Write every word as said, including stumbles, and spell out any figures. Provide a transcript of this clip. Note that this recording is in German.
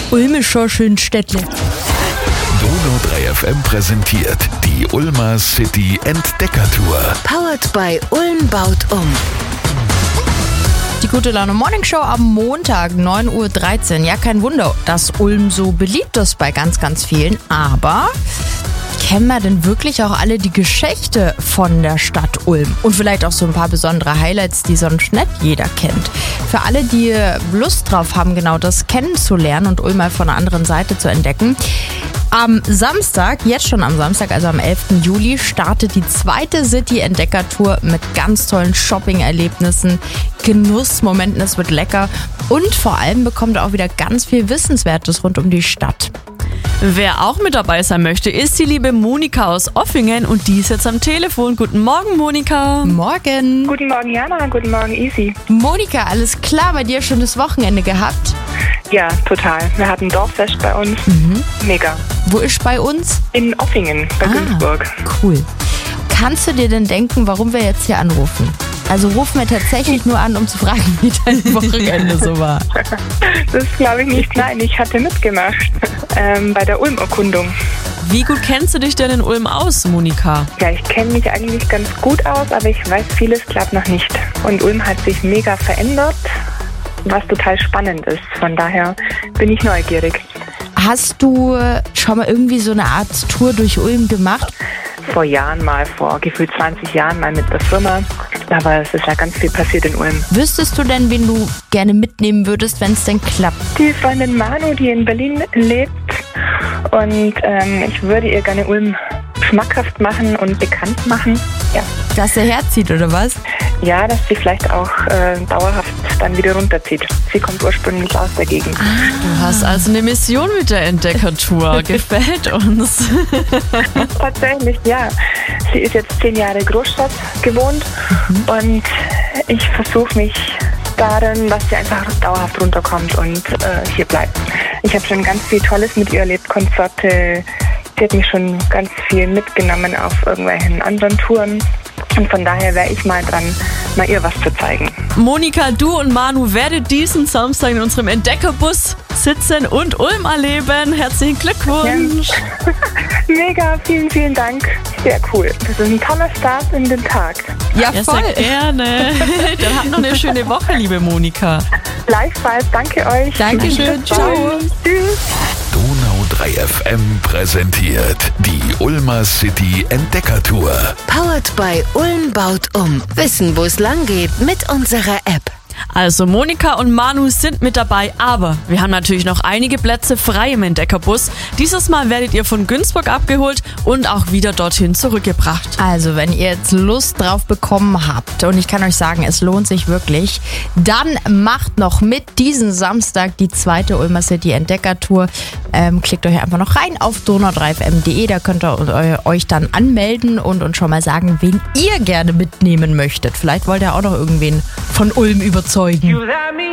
Ulm ist schon schön Städtle. Donau drei F M präsentiert die Ulmer City Entdeckertour. Powered by Ulm baut um. Die Gute Laune Morning Show am Montag, neun Uhr dreizehn. Ja, kein Wunder, dass Ulm so beliebt ist bei ganz, ganz vielen. Aber kennen wir denn wirklich auch alle die Geschichte von der Stadt Ulm? Und vielleicht auch so ein paar besondere Highlights, die sonst nicht jeder kennt. Für alle, die Lust drauf haben, genau das kennenzulernen und Ulm mal von einer anderen Seite zu entdecken. Am Samstag, jetzt schon am Samstag, also am elften Juli, startet die zweite City-Entdecker-Tour mit ganz tollen Shopping-Erlebnissen, Genussmomenten, es wird lecker und vor allem bekommt ihr auch wieder ganz viel Wissenswertes rund um die Stadt. Wer auch mit dabei sein möchte, ist die liebe Monika aus Offingen und die ist jetzt am Telefon. Guten Morgen, Monika. Morgen. Guten Morgen, Jana. Guten Morgen, Easy. Monika, alles klar, bei dir schönes Wochenende gehabt? Ja, total. Wir hatten Dorffest bei uns. Mhm. Mega. Wo ist bei uns? In Offingen, bei Ah, Günzburg. Cool. Kannst du dir denn denken, warum wir jetzt hier anrufen? Also rufen wir tatsächlich nur an, um zu fragen, wie dein Wochenende so war. Das glaube ich nicht. Nein, ich hatte mitgemacht ähm, bei der Ulm-Erkundung. Wie gut kennst du dich denn in Ulm aus, Monika? Ja, ich kenne mich eigentlich ganz gut aus, aber ich weiß vieles, glaube noch nicht. Und Ulm hat sich mega verändert, was total spannend ist. Von daher bin ich neugierig. Hast du schon mal irgendwie so eine Art Tour durch Ulm gemacht? Vor Jahren mal, vor gefühlt zwanzig Jahren mal mit der Firma. Aber es ist ja ganz viel passiert in Ulm. Wüsstest du denn, wen du gerne mitnehmen würdest, wenn es denn klappt? Die Freundin Manu, die in Berlin lebt. Und ähm, ich würde ihr gerne Ulm schmackhaft machen und bekannt machen. Ja, Dass er herzieht, oder was? ja, dass sie vielleicht auch äh, dauerhaft dann wieder runterzieht. Sie kommt ursprünglich aus der Gegend. Du hast also eine Mission mit der Entdeckertour. Gefällt uns. Tatsächlich, ja. Sie ist jetzt zehn Jahre Großstadt gewohnt und ich versuche mich darin, dass sie einfach dauerhaft runterkommt und äh, hier bleibt. Ich habe schon ganz viel Tolles mit ihr erlebt, Konzerte. Sie hat mich schon ganz viel mitgenommen auf irgendwelchen anderen Touren. Und von daher wäre ich mal dran, mal ihr was zu zeigen. Monika, du und Manu werdet diesen Samstag in unserem Entdeckerbus sitzen und Ulm erleben. Herzlichen Glückwunsch. Mega, vielen, vielen Dank. Sehr cool. Das ist ein toller Start in den Tag. Ja, Ja, voll. sehr gerne. Dann habt noch eine schöne Woche, liebe Monika. Gleichfalls, danke euch. Dankeschön. Bis Ciao. bald. Tschüss. Donau drei F M präsentiert die Ulmer City Entdeckertour. Powered by Ulm baut um. Wissen, wo es lang geht mit unserer App. Also Monika und Manu sind mit dabei, aber wir haben natürlich noch einige Plätze frei im Entdeckerbus. Dieses Mal werdet ihr von Günzburg abgeholt und auch wieder dorthin zurückgebracht. Also, wenn ihr jetzt Lust drauf bekommen habt, und ich kann euch sagen, es lohnt sich wirklich, dann macht noch mit diesen Samstag die zweite Ulmer City Entdeckertour. Ähm, klickt euch einfach noch rein auf donau drei f m punkt de, da könnt ihr euch dann anmelden und uns schon mal sagen, wen ihr gerne mitnehmen möchtet. Vielleicht wollt ihr auch noch irgendwen von Ulm überzeugen.